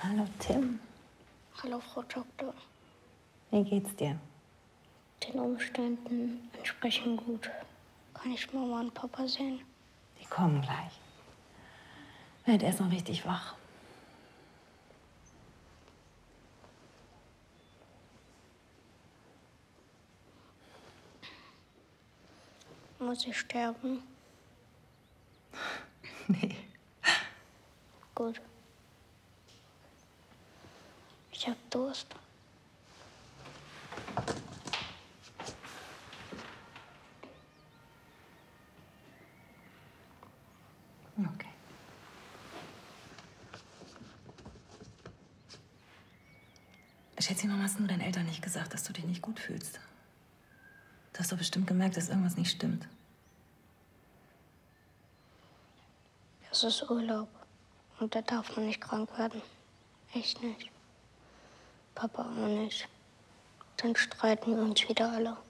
Hallo Tim. Hallo Frau Doktor. Wie geht's dir? Den Umständen entsprechend gut. Kann ich Mama und Papa sehen? Die kommen gleich. Werd erst noch richtig wach. Muss ich sterben? Nee. Gut. Ich hab Durst. Okay. Schätzchen, warum hast du deinen Eltern nicht gesagt, dass du dich nicht gut fühlst? Du hast doch bestimmt gemerkt, dass irgendwas nicht stimmt. Es ist Urlaub. Und da darf man nicht krank werden. Ich nicht. Papa auch nicht. Dann streiten wir uns wieder alle.